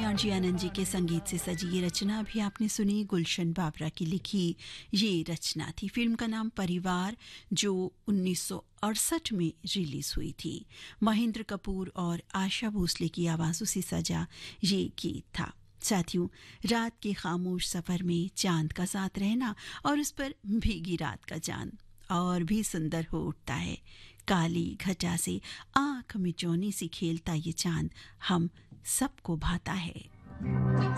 RJ Anand ji के संगीत से सजी ये रचना भी आपने सुनी, गुलशन बाबरा की लिखी ये रचना थी। फिल्म का नाम परिवार, जो 1968 में रिलीज हुई थी। महेंद्र कपूर और आशा भोसले की आवाज़ों से सजा ये गीत था। साथियों, रात के खामोश सफर में चांद का साथ रहना और उस पर भीगी रात का चांद और भी सुंदर हो उठता है। काली घटा से आंख मिचौनी सी खेलता ये चांद हम सबको भाता है।